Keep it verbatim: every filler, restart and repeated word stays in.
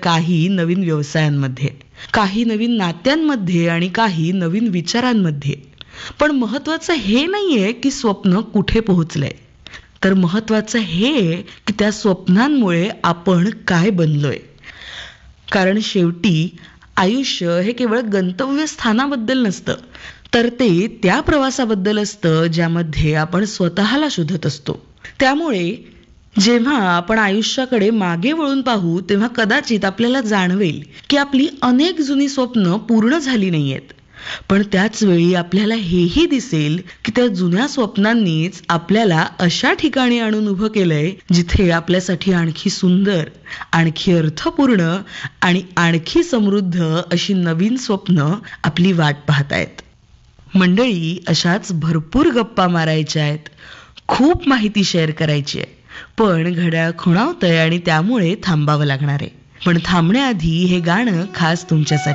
काही नवीन व्यवसायांमध्ये, काही नवीन नात्यांमध्ये आणि काही नवीन विचारांमध्ये. पण महत्वाचं हे नाहीये की स्वप्न कुठे पोहोचलंय, तर महत्वाचं हे की त्या स्वप्नांमुळे आपण काय बनलोय. कारण शेवटी आयुष्य हे केवळ गंतव्य स्थानाबद्दल नसतं, तर ते त्या प्रवासाबद्दल असतं ज्यामध्ये आपण स्वतःला शोधत असतो. त्यामुळे जेव्हा आपण आयुष्याकडे मागे वळून पाहू तेव्हा कदाचित आपल्याला जाणवेल की आपली अनेक जुनी स्वप्न पूर्ण झाली नाहीयेत. पण त्याच वेळी आपल्याला हेही दिसेल की त्या जुन्या स्वप्नांनीच आपल्याला अशा ठिकाणी आणून उभं केलंय जिथे आपल्यासाठी आणखी सुंदर, आणखी अर्थपूर्ण आणि आणखी समृद्ध अशी नवीन स्वप्न आपली वाट पाहतायत. मंडळी, अशाच भरपूर गप्पा मारायच्या आहेत, खूप माहिती शेअर करायची आहे, पण घड्याळ खुणावतंय आणि त्यामुळे थांबावं लागणार आहे. पण थांबण्याआधी हे गाणं खास तुमच्यासाठी.